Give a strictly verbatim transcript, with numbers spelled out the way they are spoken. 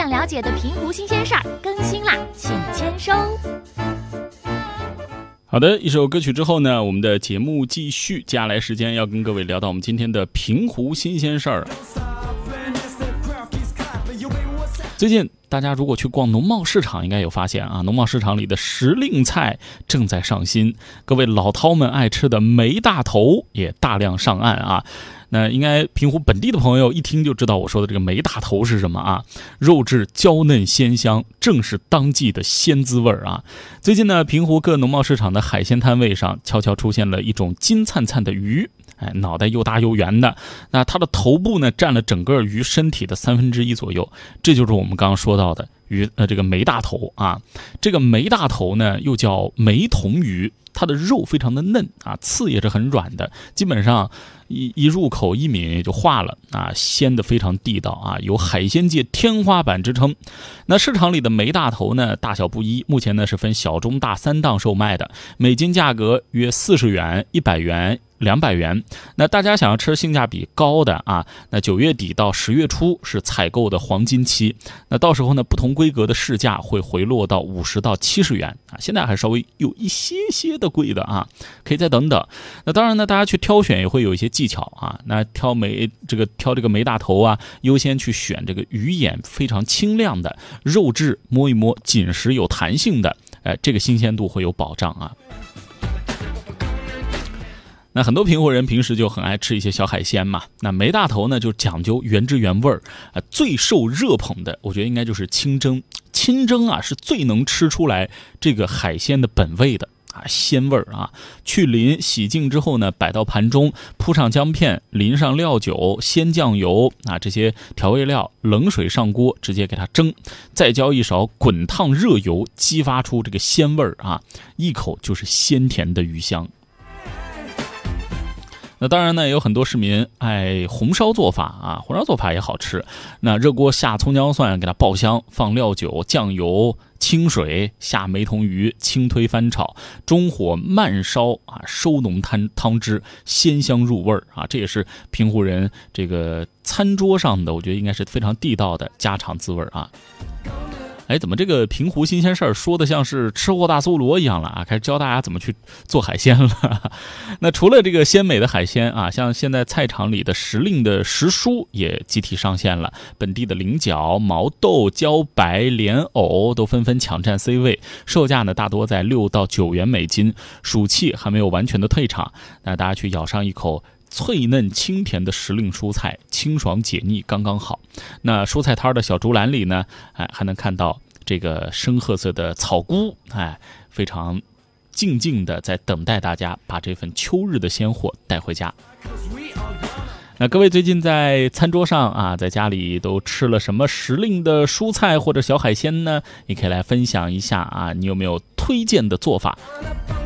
想了解的平湖新鲜事儿更新啦，请签收。 好的，一首歌曲之后呢，我们的节目继续。接下来时间要跟各位聊到我们今天的平湖新鲜事儿。最近大家如果去逛农贸市场，应该有发现啊，农贸市场里的时令菜正在上新，各位老饕们爱吃的梅大头也大量上岸啊。那应该平湖本地的朋友一听就知道我说的这个梅大头是什么啊，肉质娇嫩鲜香，正是当季的鲜滋味啊。最近呢，平湖各农贸市场的海鲜摊位上悄悄出现了一种金灿灿的鱼，哎，脑袋又大又圆的，那它的头部呢占了整个鱼身体的三分之一左右，这就是我们刚刚说到的鱼呃这个梅大头啊。这个梅大头呢又叫梅童鱼，它的肉非常的嫩啊，刺也是很软的，基本上一一入口一抿就化了啊，鲜的非常地道啊，有海鲜界天花板之称。那市场里的梅大头呢大小不一，目前呢是分小中大三档售卖的，每斤价格约四十元、一百元、两百元。那大家想要吃性价比高的啊，那九月底到十月初是采购的黄金期，那到时候呢不同规格的市价会回落到五十到七十元啊，现在还稍微有一些些的贵的啊，可以再等等。那当然呢，大家去挑选也会有一些技巧啊，那挑梅这个挑这个梅大头啊，优先去选这个鱼眼非常清亮的，肉质摸一摸紧实有弹性的，哎，这个新鲜度会有保障啊。那很多平湖人平时就很爱吃一些小海鲜嘛，那梅大头呢就讲究原汁原味儿，啊，最受热捧的，我觉得应该就是清蒸。清蒸啊是最能吃出来这个海鲜的本味的啊，鲜味儿啊。去鳞洗净之后呢，摆到盘中，铺上姜片，淋上料酒、鲜酱油啊这些调味料，冷水上锅，直接给它蒸，再浇一勺滚烫热油，激发出这个鲜味儿啊，一口就是鲜甜的鱼香。那当然呢，有很多市民爱红烧做法啊，红烧做法也好吃。那热锅下葱姜蒜，给它爆香，放料酒、酱油、清水，下梅童鱼，轻推翻炒，中火慢烧啊，收浓汤汤汁，鲜香入味啊。这也是平湖人这个餐桌上的，我觉得应该是非常地道的家常滋味啊。哎，怎么这个平湖新鲜事儿说的像是吃货大搜罗一样了啊？开始教大家怎么去做海鲜了。那除了这个鲜美的海鲜啊，像现在菜场里的时令的时蔬也集体上线了，本地的菱角、毛豆、茭白、莲藕都纷纷抢占 C 位，售价呢大多在六到九元每斤，暑气还没有完全的退场，那大家去咬上一口脆嫩清甜的时令蔬菜，清爽解腻刚刚好。那蔬菜摊的小竹篮里呢，哎，还能看到这个深褐色的草菇，哎，非常静静的在等待大家把这份秋日的鲜货带回家。那各位最近在餐桌上啊，在家里都吃了什么时令的蔬菜或者小海鲜呢？你可以来分享一下啊，你有没有推荐的做法？